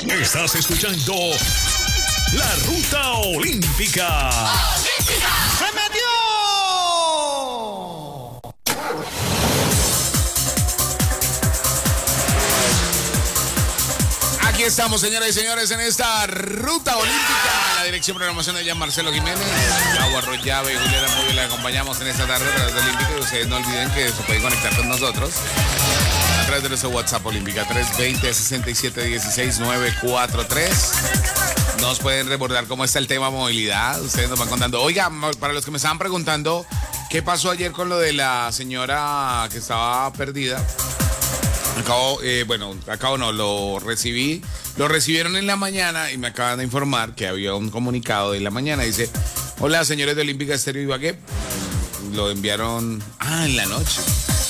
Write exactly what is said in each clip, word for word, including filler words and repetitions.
Estás escuchando La Ruta Olímpica. ¡Olímpica! ¡Se metió! Aquí estamos, señoras y señores, en esta Ruta Olímpica. La dirección de programación de Jean Marcelo Jiménez, Gabo Arroyave y Juliana Muy le acompañamos en esta tarde de la Ruta Olímpica. Y ustedes no olviden que se pueden conectar con nosotros a través de nuestro WhatsApp Olímpica tres dos cero, seis siete uno seis, nueve cuatro tres. Nos pueden recordar cómo está el tema movilidad. Ustedes nos van contando. Oiga, para los que me estaban preguntando qué pasó ayer con lo de la señora que estaba perdida. Acabo, eh, bueno, acabo no, lo recibí, lo recibieron en la mañana y me acaban de informar que había un comunicado de la mañana. Dice, hola señores de Olímpica Estéreo Ibagué. Lo enviaron, ah, en la noche.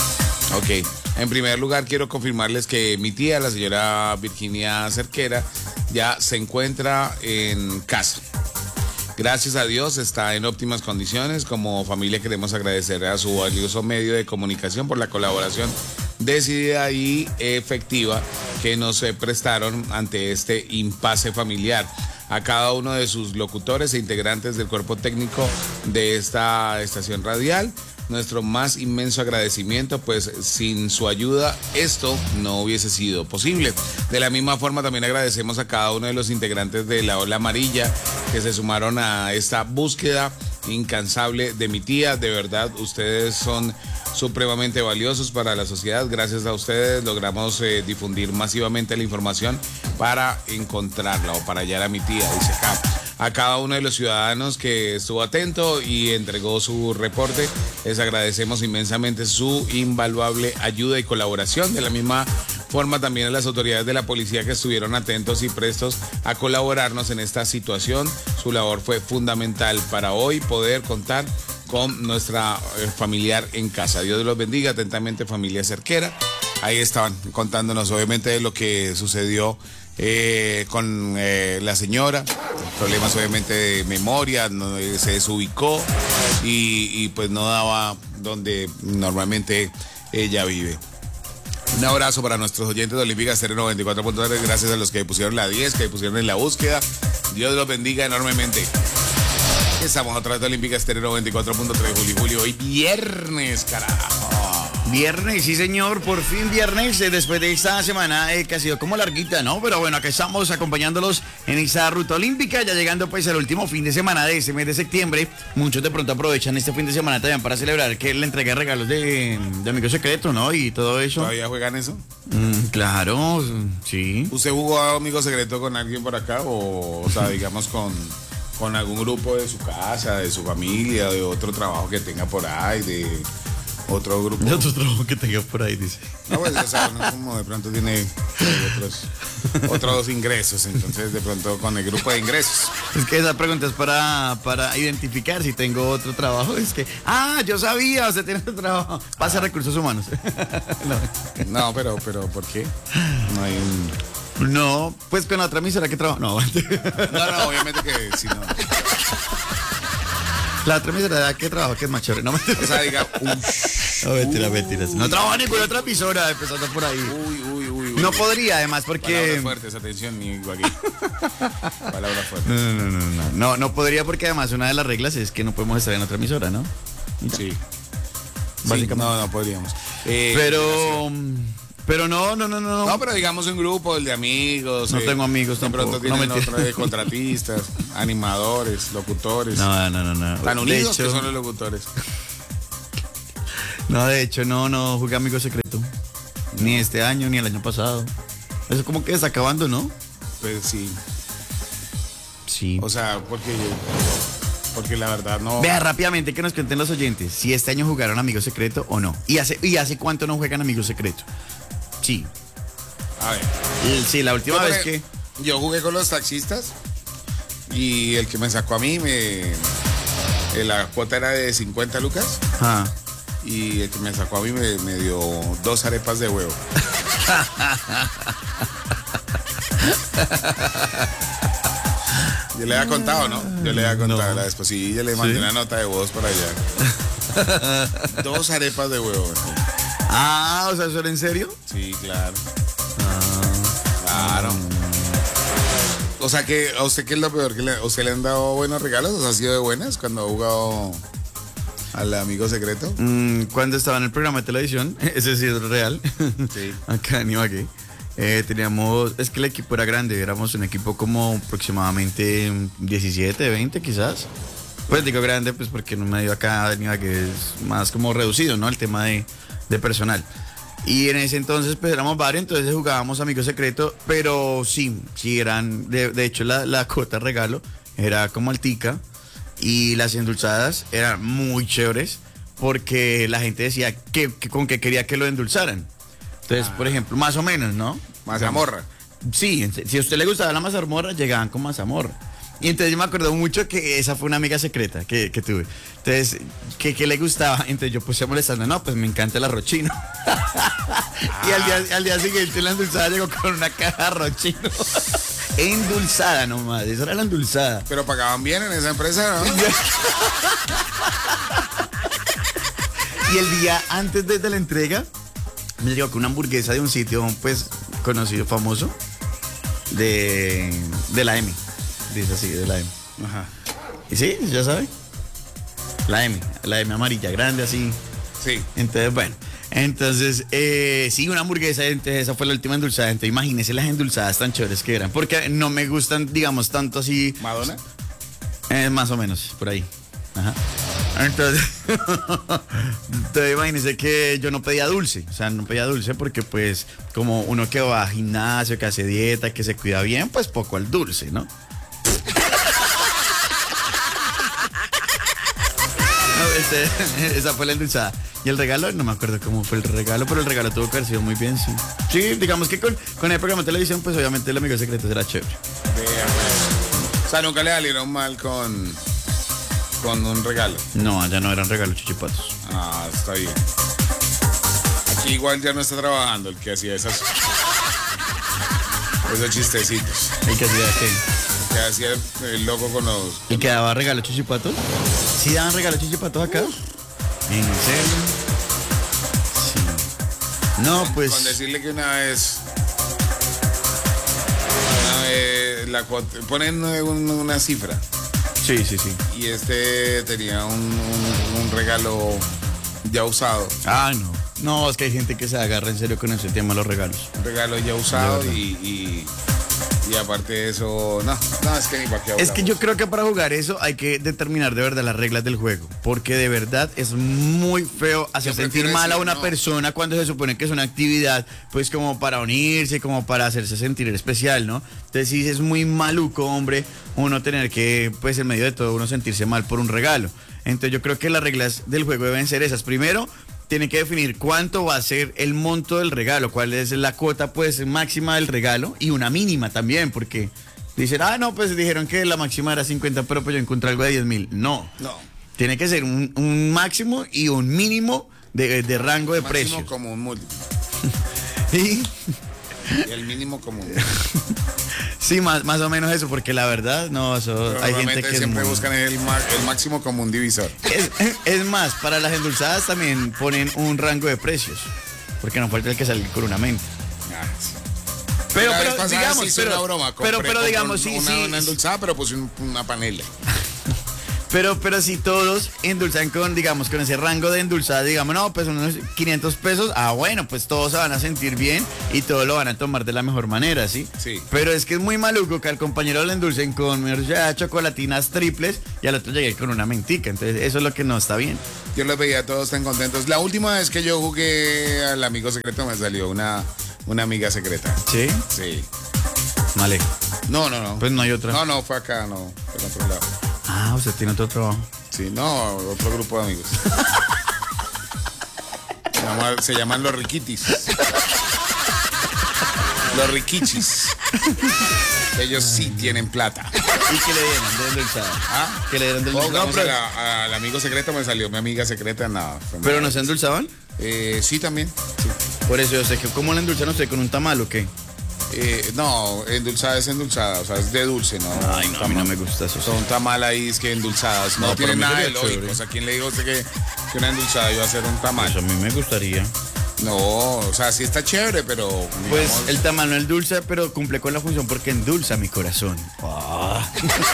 Ok, en primer lugar quiero confirmarles que mi tía, la señora Virginia Cerquera, ya se encuentra en casa. Gracias a Dios está en óptimas condiciones. Como familia queremos agradecer a su valioso medio de comunicación por la colaboración decidida y efectiva que nos prestaron ante este impasse familiar. A cada uno de sus locutores e integrantes del cuerpo técnico de esta estación radial, nuestro más inmenso agradecimiento, pues sin su ayuda esto no hubiese sido posible. De la misma forma también agradecemos a cada uno de los integrantes de la Ola Amarilla que se sumaron a esta búsqueda incansable de mi tía. De verdad, ustedes son supremamente valiosos para la sociedad. Gracias a ustedes logramos eh, difundir masivamente la información para encontrarla o para hallar a mi tía, dice acá. A cada uno de los ciudadanos que estuvo atento y entregó su reporte, les agradecemos inmensamente su invaluable ayuda y colaboración. De la misma forma también a las autoridades de la policía que estuvieron atentos y prestos a colaborarnos en esta situación. Su labor fue fundamental para hoy poder contar con nuestra eh, familiar en casa. Dios los bendiga atentamente, familia Cerquera. Ahí estaban contándonos obviamente de lo que sucedió eh, con eh, la señora, problemas obviamente de memoria, no, eh, se desubicó y, y pues no daba donde normalmente ella vive. Un abrazo para nuestros oyentes de Olímpica Estéreo noventa y cuatro punto tres, gracias a los que pusieron la diez, que pusieron en la búsqueda. Dios los bendiga enormemente. Estamos a través de Olímpica Estéreo noventa y cuatro punto tres, Juli Julio. Hoy viernes, carajo. Viernes, sí señor, por fin viernes, eh, después de esta semana eh, que ha sido como larguita, ¿no? Pero bueno, acá estamos acompañándolos en esta Ruta Olímpica, ya llegando pues al último fin de semana de este mes de septiembre. Muchos de pronto aprovechan este fin de semana también para celebrar que la entrega de regalos de, de Amigo Secreto, ¿no? Y todo eso. ¿Todavía juegan eso? Mm, claro, sí. ¿Usted jugó a Amigo Secreto con alguien por acá? O, o sea, digamos con, con algún grupo de su casa, de su familia, de otro trabajo que tenga por ahí, de... otro grupo. De otro trabajo que tengas por ahí, dice. No, pues, o sea, uno como de pronto tiene otros, otros ingresos, entonces de pronto con el grupo de ingresos. Es que esa pregunta es para, para identificar si tengo otro trabajo. Es que, ah, yo sabía, usted tiene otro trabajo. Pasa a recursos humanos. no. no, pero, pero, ¿por qué? No hay un... No, pues con otra emisora que trabajo. No. no, no, obviamente que si no. La otra emisora que trabajo, que es más chévere. No, me... O sea, diga, uy. No, mentira, mentira. No trabajo ni con otra emisora, empezando por ahí. Uy, uy, uy. uy. No podría, además, porque... Palabras fuertes, atención, ni aquí. Palabras fuertes. No, no, no, no, no. No podría porque además una de las reglas es que no podemos estar en otra emisora, ¿no? Sí. Básicamente. Sí, no, no podríamos. Eh, pero... Pero no, no, no, no. No, pero digamos un grupo, el de amigos. No eh, tengo amigos de tampoco. pronto tienen no otro de contratistas, animadores, locutores. No, no, no, no. Tan unidos de hecho, que son los locutores. No, de hecho, no, no jugué Amigo Secreto. No. Ni este año, ni el año pasado. Eso como que está acabando, ¿no? Pues sí. Sí. O sea, porque porque la verdad no... Vea rápidamente que nos cuenten los oyentes si este año jugaron Amigo Secreto o no. ¿Y hace, y hace cuánto no juegan Amigo Secreto? Sí. A ver. Sí, la última vez que... Yo jugué con los taxistas y el que me sacó a mí, me la cuota era de cincuenta lucas. Ah. Y el que me sacó a mí me, me dio dos arepas de huevo. Yo le había contado, ¿no? Yo le había contado. No. La después sí, yo le mandé ¿Sí? una nota de voz para allá. Dos arepas de huevo. Ah, o sea, ¿eso era en serio? Sí, claro. Ah, claro. O sea, que ¿a usted qué es lo peor? ¿Que le, ¿a usted le han dado buenos regalos? ¿O sea, ha sido de buenas cuando ha jugado al amigo secreto? Mm, cuando estaba en el programa de televisión, ese sí es real. Sí. Acá en Ibagué. Eh, teníamos, es que el equipo era grande, éramos un equipo como aproximadamente diecisiete, veinte quizás. Pues digo grande, pues porque en un medio acá en Ibagué es más como reducido, ¿no? El tema de, de personal. Y en ese entonces pues éramos varios, entonces jugábamos Amigo Secreto, pero sí, sí eran, de, de hecho la, la cuota regalo era como altica y las endulzadas eran muy chéveres porque la gente decía que, que con que quería que lo endulzaran. Entonces, ah. por ejemplo, más o menos, ¿no? Mazamorra. Sí, si a usted le gustaba la mazamorra, llegaban con mazamorra. Y entonces yo me acuerdo mucho que esa fue una amiga secreta que, que tuve. Entonces, ¿qué, ¿qué le gustaba? Entonces yo puse molestando, no, pues me encanta el arroz chino. Ah. Y al día, al día siguiente la endulzada llegó con una caja de arroz chino. Endulzada nomás, esa era la endulzada. Pero pagaban bien en esa empresa, ¿no? Y el día antes de, de la entrega, me llegó con una hamburguesa de un sitio, pues, conocido, famoso, de, de la M. Dice así, de la M. Ajá. Y sí, ya sabe. La M, la M amarilla, grande así. Sí. Entonces, bueno. Entonces, eh, sí, una hamburguesa, entonces esa fue la última endulzada. Entonces, imagínense las endulzadas tan chéveres que eran. Porque no me gustan, digamos, tanto así. ¿Madonna? Eh, más o menos, por ahí. Ajá. Entonces, entonces, imagínense que yo no pedía dulce. O sea, no pedía dulce porque, pues, como uno que va a gimnasio, que hace dieta, que se cuida bien, pues poco al dulce, ¿no? Este, esa fue la endulzada. Y el regalo, no me acuerdo cómo fue el regalo, pero el regalo tuvo que haber sido muy bien, sí. Sí, digamos que con, con el programa de televisión, pues obviamente el amigo secreto será chévere. O sea, nunca le salieron mal con, con un regalo. No, allá no eran regalos chichipatos. Ah, está bien. Aquí igual ya no está trabajando el que hacía esas esos chistecitos. ¿El que hacía qué? Que hacía el loco con los... ¿Y que daba regalos chichipatos? ¿Sí daban regalos chichipatos acá? ¿En serio? Sí. No, con, pues... Con decirle que una vez... Una vez la, ponen un, una cifra. Sí, sí, sí. Y este tenía un, un, un regalo ya usado. Ah, no. No, es que hay gente que se agarra en serio con ese tema de los regalos. Un regalo ya usado y... y Y aparte de eso, no, no, es que ni para qué hablamos. Es que yo creo que para jugar eso hay que determinar de verdad las reglas del juego. Porque de verdad es muy feo hacer sentir mal a una no. persona cuando se supone que es una actividad, pues como para unirse, como para hacerse sentir especial, ¿no? Entonces sí es muy maluco, hombre, uno tener que, pues en medio de todo, uno sentirse mal por un regalo. Entonces yo creo que las reglas del juego deben ser esas. Primero, tienen que definir cuánto va a ser el monto del regalo, cuál es la cuota pues máxima del regalo y una mínima también, porque dicen, ah, no, pues dijeron que la máxima era cincuenta, pero pues yo encontré algo de diez mil. No, no. Tiene que ser un, un máximo y un mínimo de, de rango de precios. Máximo como un múltiplo. ¿Y? Y el mínimo como un Sí, más, más o menos eso, porque la verdad, no, eso pero hay gente que siempre muy... buscan el, el máximo como un divisor. Es, es más, para las endulzadas también ponen un rango de precios, porque no falta el que salga con una mente. Ah, sí. Pero, la pero, vez pasada digamos, sí hice pero, una broma, compré, pero, pero, digamos, sí, una, sí. una endulzada, pero puse un, una panela. Pero, pero si todos endulzan con, digamos, con ese rango de endulzada, digamos, no, pues unos quinientos pesos, ah, bueno, pues todos se van a sentir bien y todos lo van a tomar de la mejor manera, ¿sí? Sí. Pero es que es muy maluco que al compañero le endulcen con ya chocolatinas triples y al otro llegue con una mentica, entonces eso es lo que no está bien. Yo los veía todos tan contentos. La última vez que yo jugué al amigo secreto me salió una, una amiga secreta. ¿Sí? Sí. Vale. No, no, no. Pues no hay otra. No, no, fue acá, no, fue en otro lado. Ah, usted tiene otro trabajo. Sí, no, otro grupo de amigos. Se, llama, se llaman los riquitis. Los riquichis. Ellos sí tienen plata. ¿Y qué le dieron de endulzada? ¿Ah? ¿Qué le dieron de Oh, endulzada? no, pero a- al amigo secreto me salió mi amiga secreta, nada. fue ¿Pero nada. no se endulzaban? Eh, sí, también. Sí. Por eso yo sé que ¿cómo la endulzan usted con un tamal o qué? Eh, no, endulzada es endulzada, o sea, es de dulce, ¿no? Ay, no, a mí no me gusta eso. Son tamal ahí, es que endulzadas. No, No, tiene pero a mí nada de sería lógico. chévere. O sea, ¿quién le dijo a usted que, que una endulzada iba a ser un tamal? Eso a mí me gustaría. No, o sea, sí está chévere, pero... digamos, Pues el tamal no endulza, pero cumple con la función porque endulza mi corazón. a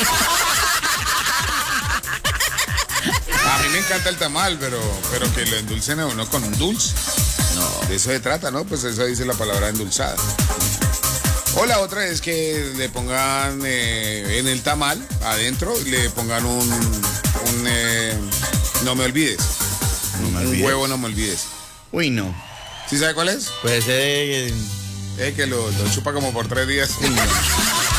mí me encanta el tamal, pero, pero que lo endulcen a uno con un dulce. No. De eso se trata, ¿no? Pues eso dice la palabra endulzada. O la otra es que le pongan eh, en el tamal, adentro, le pongan un... un eh, no me olvides. No me Un olvides. huevo no me olvides. Uy, no. ¿Sí sabe cuál es? Pues eh, Es que lo, lo chupa como por tres días. uy, no.